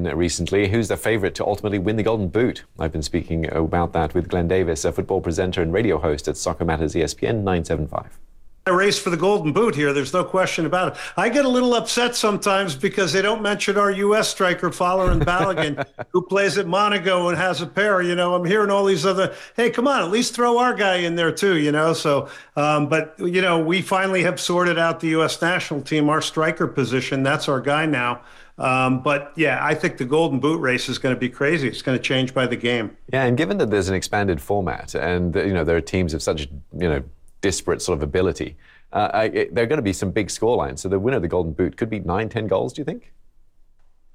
ESPN recently. Who's the favourite to ultimately win the Golden Boot? I've been speaking about that with Glenn Davis, a football presenter and radio host at Soccer Matters ESPN 975. A race for the Golden Boot here. There's no question about it. I get a little upset sometimes because they don't mention our U.S. striker, Folarin Balogun, who plays at Monaco and has a pair. You know, I'm hearing all these other, hey, come on, at least throw our guy in there too, you know. So, but, you know, we finally have sorted out the U.S. national team, our striker position. That's our guy now. But yeah, I think the Golden Boot race is going to be crazy. It's going to change by the game. Yeah, and given that there's an expanded format and, you know, there are teams of such, you know, disparate sort of ability, there are going to be some big scorelines. So the winner of the Golden Boot could be 9-10 goals, do you think?